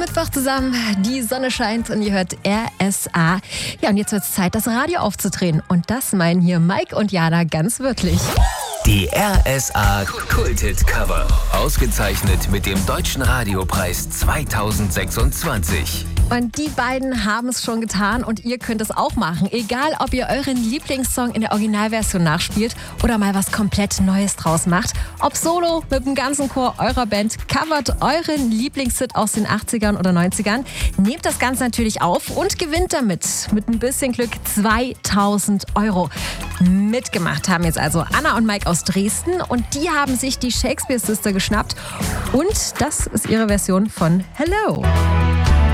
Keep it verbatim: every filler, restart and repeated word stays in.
Mittwoch zusammen, die Sonne scheint und ihr hört R S A. Ja, und jetzt wird es Zeit, das Radio aufzudrehen. Und das meinen hier Mike und Jana ganz wirklich. Die R S A Kulthit Cover. Ausgezeichnet mit dem Deutschen Radiopreis zweitausendsechsundzwanzig. Und die beiden haben es schon getan und ihr könnt es auch machen. Egal, ob ihr euren Lieblingssong in der Originalversion nachspielt oder mal was komplett Neues draus macht. Ob solo, mit dem ganzen Chor eurer Band, covert euren Lieblingshit aus den achtzigern oder neunzigern. Nehmt das Ganze natürlich auf und gewinnt damit mit ein bisschen Glück zweitausend Euro. Mitgemacht haben jetzt also Anna und Mike aus Dresden und die haben sich die Shakespeare Sister geschnappt. Und das ist ihre Version von Hello.